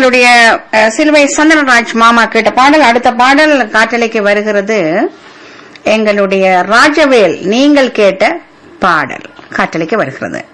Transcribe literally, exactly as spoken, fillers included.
எங்களுடைய அஹ், சிலுவை சந்திரராஜ் மாமா கேட்ட பாடல். அடுத்த பாடல் காற்றலைக்கு வருகிறது. எங்களுடைய ராஜவேல் நீங்கள் கேட்ட பாடல் காற்றலைக்கு வருகிறது.